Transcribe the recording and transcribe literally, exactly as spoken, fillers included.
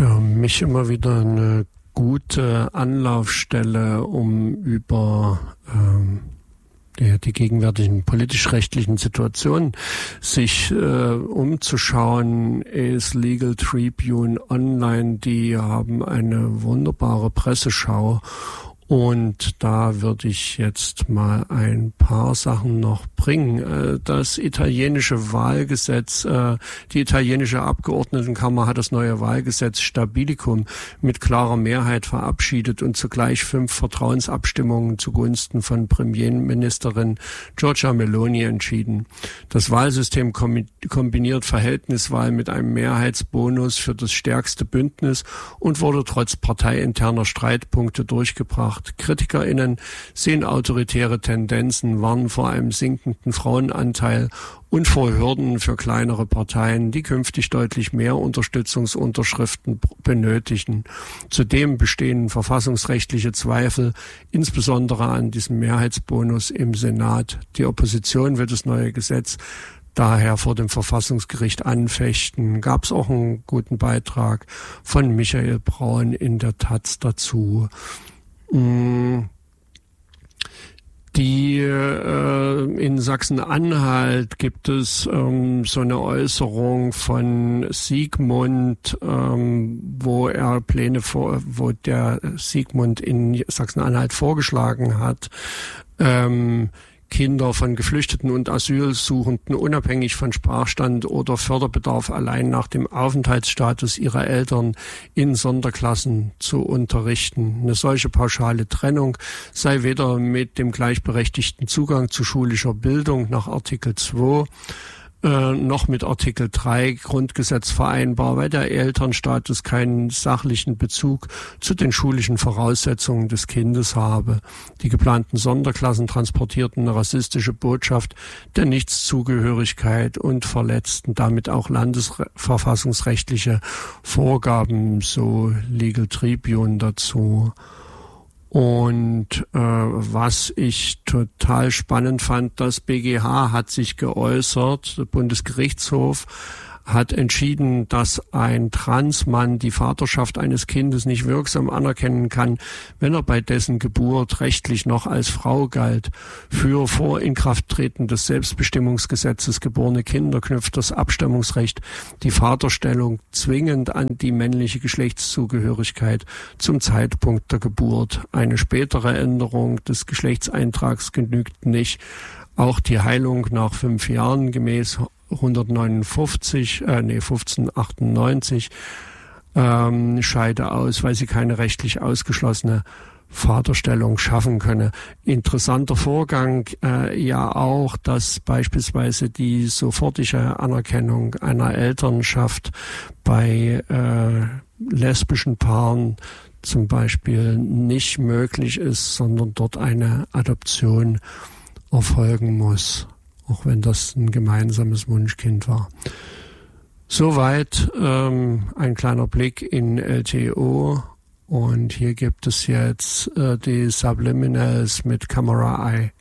Für mich immer wieder eine gute Anlaufstelle, um über ähm, die, die gegenwärtigen politisch-rechtlichen Situationen sich äh, umzuschauen, ist Legal Tribune Online. Die haben eine wunderbare Presseschau. Und da würde ich jetzt mal ein paar Sachen noch bringen. Das italienische Wahlgesetz, die italienische Abgeordnetenkammer hat das neue Wahlgesetz Stabilicum mit klarer Mehrheit verabschiedet und zugleich fünf Vertrauensabstimmungen zugunsten von Premierministerin Giorgia Meloni entschieden. Das Wahlsystem kombiniert Verhältniswahl mit einem Mehrheitsbonus für das stärkste Bündnis und wurde trotz parteiinterner Streitpunkte durchgebracht. KritikerInnen sehen autoritäre Tendenzen, warnen vor einem sinkenden Frauenanteil und vor Hürden für kleinere Parteien, die künftig deutlich mehr Unterstützungsunterschriften benötigen. Zudem bestehen verfassungsrechtliche Zweifel, insbesondere an diesem Mehrheitsbonus im Senat. Die Opposition will das neue Gesetz daher vor dem Verfassungsgericht anfechten. Gab es auch einen guten Beitrag von Michael Braun in der Taz dazu. Die äh, in Sachsen-Anhalt gibt es ähm, so eine Äußerung von Sigmund, ähm, wo er Pläne vor, wo der Sigmund in Sachsen-Anhalt vorgeschlagen hat, ähm, Kinder von Geflüchteten und Asylsuchenden unabhängig von Sprachstand oder Förderbedarf allein nach dem Aufenthaltsstatus ihrer Eltern in Sonderklassen zu unterrichten. Eine solche pauschale Trennung sei weder mit dem gleichberechtigten Zugang zu schulischer Bildung nach Artikel zwei Äh, noch mit Artikel drei Grundgesetz vereinbar, weil der Elternstatus keinen sachlichen Bezug zu den schulischen Voraussetzungen des Kindes habe. Die geplanten Sonderklassen transportierten eine rassistische Botschaft der Nichtszugehörigkeit und verletzten damit auch landesverfassungsrechtliche Vorgaben, so Legal Tribune dazu. Und äh, was ich total spannend fand, das B G H hat sich geäußert, der Bundesgerichtshof hat entschieden, dass ein Transmann die Vaterschaft eines Kindes nicht wirksam anerkennen kann, wenn er bei dessen Geburt rechtlich noch als Frau galt. Für vor Inkrafttreten des Selbstbestimmungsgesetzes geborene Kinder knüpft das Abstammungsrecht die Vaterstellung zwingend an die männliche Geschlechtszugehörigkeit zum Zeitpunkt der Geburt. Eine spätere Änderung des Geschlechtseintrags genügt nicht. Auch die Heilung nach fünf Jahren gemäß hundertneunundfünfzig, äh, nee, fünfzehnhundertachtundneunzig ähm, scheide aus, weil sie keine rechtlich ausgeschlossene Vaterstellung schaffen könne. Interessanter Vorgang äh, ja auch, dass beispielsweise die sofortige Anerkennung einer Elternschaft bei äh, lesbischen Paaren zum Beispiel nicht möglich ist, sondern dort eine Adoption erfolgen muss, auch wenn das ein gemeinsames Wunschkind war. Soweit ähm, ein kleiner Blick in L T O, und hier gibt es jetzt äh, die Subliminals mit Camera Eye.